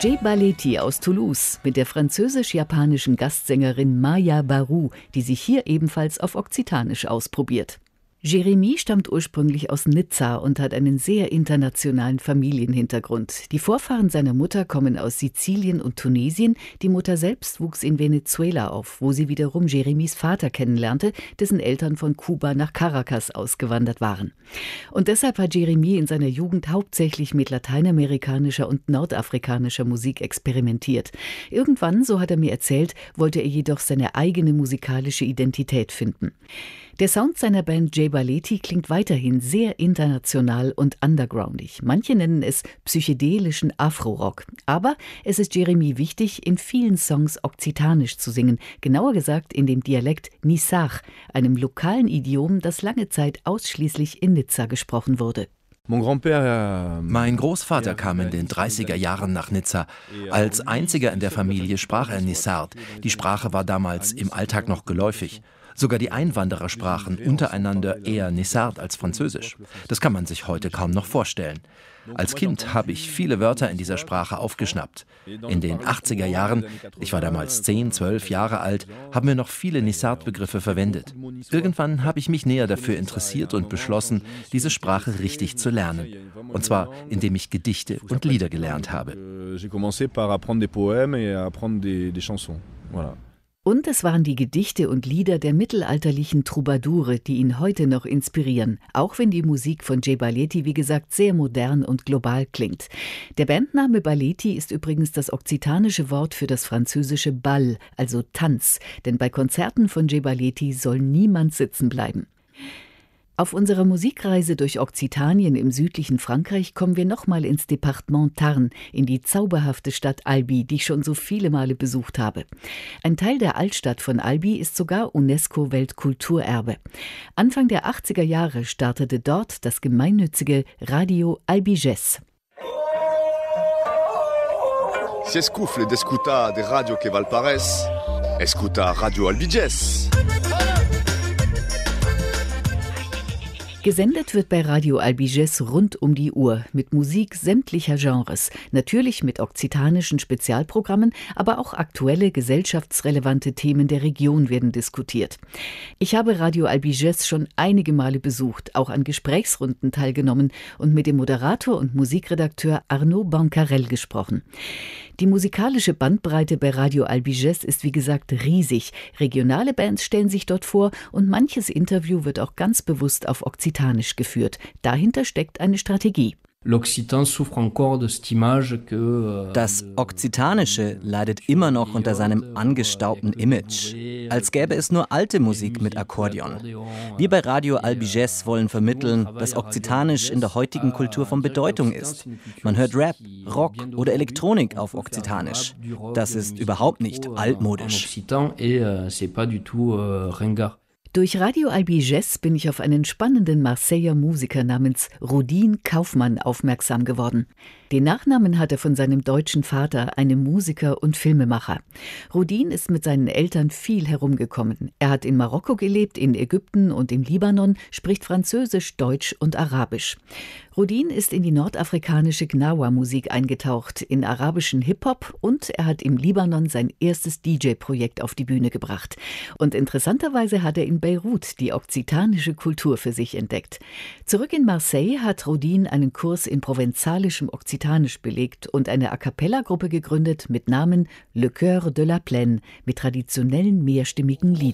Jay Baleti aus Toulouse mit der französisch-japanischen Gastsängerin Maya Barou, die sich hier ebenfalls auf Okzitanisch ausprobiert. Jérémy stammt ursprünglich aus Nizza und hat einen sehr internationalen Familienhintergrund. Die Vorfahren seiner Mutter kommen aus Sizilien und Tunesien. Die Mutter selbst wuchs in Venezuela auf, wo sie wiederum Jérémys Vater kennenlernte, dessen Eltern von Kuba nach Caracas ausgewandert waren. Und deshalb hat Jérémy in seiner Jugend hauptsächlich mit lateinamerikanischer und nordafrikanischer Musik experimentiert. Irgendwann, so hat er mir erzählt, wollte er jedoch seine eigene musikalische Identität finden. Der Sound seiner Band Jay Baleti klingt weiterhin sehr international und undergroundig. Manche nennen es psychedelischen Afro-Rock. Aber es ist Jérémy wichtig, in vielen Songs okzitanisch zu singen. Genauer gesagt in dem Dialekt Nisar, einem lokalen Idiom, das lange Zeit ausschließlich in Nizza gesprochen wurde. Mein Großvater kam in den 30er Jahren nach Nizza. Als einziger in der Familie sprach er Nisard. Die Sprache war damals im Alltag noch geläufig. Sogar die Einwanderer sprachen untereinander eher Nisard als Französisch. Das kann man sich heute kaum noch vorstellen. Als Kind habe ich viele Wörter in dieser Sprache aufgeschnappt. In den 80er Jahren, ich war damals 10, 12 Jahre alt, haben wir noch viele Nisard-Begriffe verwendet. Irgendwann habe ich mich näher dafür interessiert und beschlossen, diese Sprache richtig zu lernen. Und zwar, indem ich Gedichte und Lieder gelernt habe. Und es waren die Gedichte und Lieder der mittelalterlichen Troubadoure, die ihn heute noch inspirieren, auch wenn die Musik von Jay Baleti, wie gesagt, sehr modern und global klingt. Der Bandname Baleti ist übrigens das okzitanische Wort für das französische Bal, also Tanz, denn bei Konzerten von Jay Baleti soll niemand sitzen bleiben. Auf unserer Musikreise durch Okzitanien im südlichen Frankreich kommen wir nochmal ins Departement Tarn, in die zauberhafte Stadt Albi, die ich schon so viele Male besucht habe. Ein Teil der Altstadt von Albi ist sogar UNESCO-Weltkulturerbe. Anfang der 80er Jahre startete dort das gemeinnützige Radio Albiges. Si escufle d'escutar de radio que Valparaiso, escuta Radio Albiges. Gesendet wird bei Radio Albiges rund um die Uhr mit Musik sämtlicher Genres, natürlich mit okzitanischen Spezialprogrammen, aber auch aktuelle gesellschaftsrelevante Themen der Region werden diskutiert. Ich habe Radio Albiges schon einige Male besucht, auch an Gesprächsrunden teilgenommen und mit dem Moderator und Musikredakteur Arnaud Bancarel gesprochen. Die musikalische Bandbreite bei Radio Albiges ist wie gesagt riesig. Regionale Bands stellen sich dort vor und manches Interview wird auch ganz bewusst auf Okzitanisch geführt. Dahinter steckt eine Strategie. Das Okzitanische leidet immer noch unter seinem angestaubten Image, als gäbe es nur alte Musik mit Akkordeon. Wir bei Radio Albiges wollen vermitteln, dass Okzitanisch in der heutigen Kultur von Bedeutung ist. Man hört Rap, Rock oder Elektronik auf Okzitanisch. Das ist überhaupt nicht altmodisch. Durch Radio Albiges bin ich auf einen spannenden Marseiller Musiker namens Rudin Kaufmann aufmerksam geworden. Den Nachnamen hat er von seinem deutschen Vater, einem Musiker und Filmemacher. Rudin ist mit seinen Eltern viel herumgekommen. Er hat in Marokko gelebt, in Ägypten und im Libanon, spricht Französisch, Deutsch und Arabisch. Rudin ist in die nordafrikanische Gnawa-Musik eingetaucht, in arabischen Hip-Hop und er hat im Libanon sein erstes DJ-Projekt auf die Bühne gebracht. Und interessanterweise hat er in Beirut die okzitanische Kultur für sich entdeckt. Zurück in Marseille hat Rudin einen Kurs in provenzalischem Okzitanisch belegt und eine A-cappella-Gruppe gegründet mit Namen Le Cœur de la Plaine mit traditionellen mehrstimmigen Liedern.